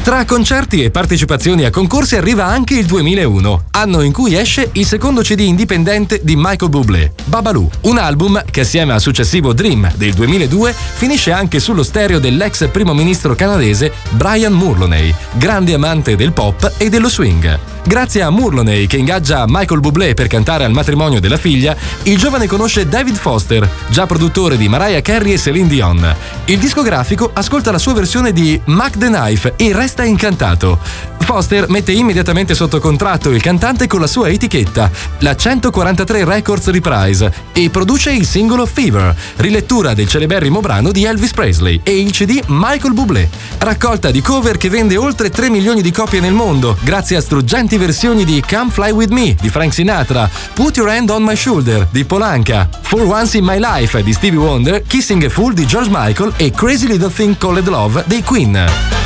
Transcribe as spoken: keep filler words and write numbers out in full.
Tra concerti e partecipazioni a concorsi arriva anche il duemilauno, anno in cui esce il secondo C D indipendente di Michael Bublé, Babalu, un album che assieme al successivo Dream del duemiladue finisce anche sullo stereo dell'ex primo ministro canadese Brian Mulroney, grande amante del pop e dello swing. Grazie a Mulroney, che ingaggia Michael Bublé per cantare al matrimonio della figlia, il giovane conosce David Foster, già produttore di Mariah Carey e Celine Dion. Il discografico ascolta la sua versione di Mac the Knife e resta incantato. Foster mette immediatamente sotto contratto il cantante con la sua etichetta, la centoquarantatré Records Reprise, e produce il singolo Fever, rilettura del celeberrimo brano di Elvis Presley, e il C D Michael Bublé, raccolta di cover che vende oltre tre milioni di copie nel mondo, grazie a struggenti versioni di Come Fly With Me di Frank Sinatra, Put Your Hand On My Shoulder di Paul Anka, For Once In My Life di Stevie Wonder, Kissing a Fool di George Michael e Crazy Little Thing Called Love dei Queen.